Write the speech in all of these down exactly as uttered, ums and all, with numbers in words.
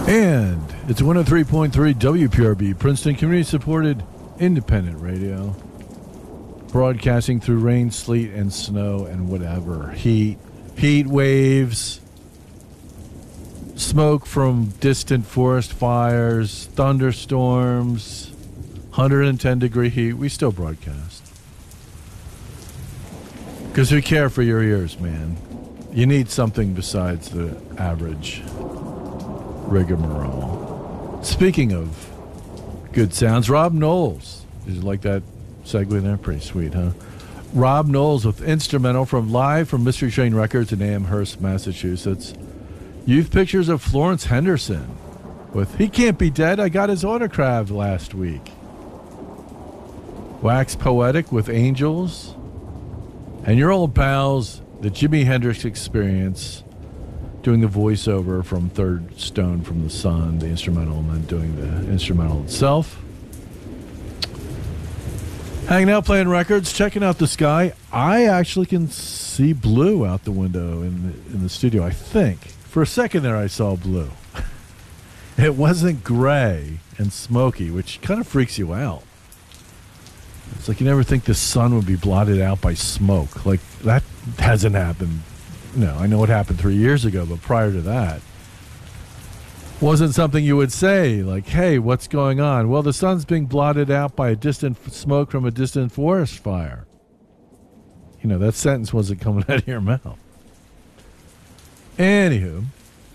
And it's one oh three point three W P R B, Princeton community-supported independent radio. Broadcasting through rain, sleet, and snow, and whatever. Heat, heat waves, smoke from distant forest fires, thunderstorms, one hundred ten degree heat. We still broadcast. Because we care for your ears, man. You need something besides the average rigmarole. Speaking of good sounds, Rob Knowles. Did you like that segue there? Pretty sweet, huh? Rob Knowles with instrumental from live from Mystery Train Records in Amherst, Massachusetts. Youth pictures of Florence Henderson with He Can't Be Dead, I Got His Autograph last week. Wax Poetic with Angels. And your old pals, the Jimi Hendrix Experience, doing the voiceover from Third Stone from the Sun, the instrumental, and then doing the instrumental itself. Hanging out, playing records, checking out the sky. I actually can see blue out the window in the, in the studio, I think. For a second there, I saw blue. It wasn't gray and smoky, which kind of freaks you out. It's like you never think the sun would be blotted out by smoke. Like, that hasn't happened. No, I know it happened three years ago, but prior to that, wasn't something you would say, like, hey, what's going on? Well, the sun's being blotted out by a distant f- smoke from a distant forest fire. You know, that sentence wasn't coming out of your mouth. Anywho,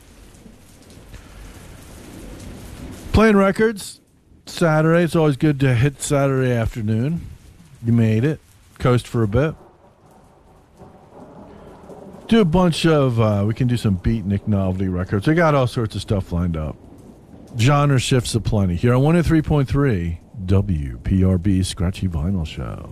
playing records, Saturday. It's always good to hit Saturday afternoon. You made it. Coast for a bit. Do a bunch of, uh, we can do some beatnik novelty records. I got all sorts of stuff lined up. Genre shifts aplenty. Here on one oh three point three W P R B Scratchy Vinyl Show.